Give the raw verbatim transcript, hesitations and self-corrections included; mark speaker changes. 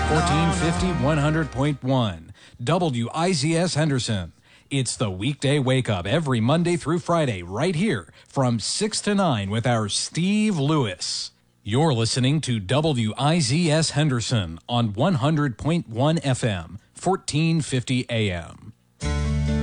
Speaker 1: fourteen fifty, one hundred point one. W I Z S Henderson. It's the weekday wake up every Monday through Friday right here from six to nine with our Steve Lewis. You're listening to W I Z S Henderson on one hundred point one F M, fourteen fifty A M.